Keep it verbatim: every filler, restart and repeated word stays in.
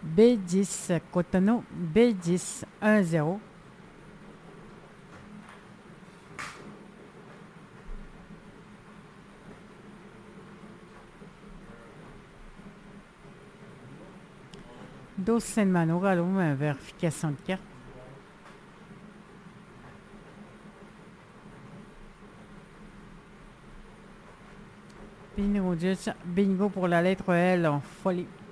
B dix, Cotonou, B dix, un zéro. Dos Senmano, Galoum, vérification de carte. Bingo, bingo pour la lettre L en folie.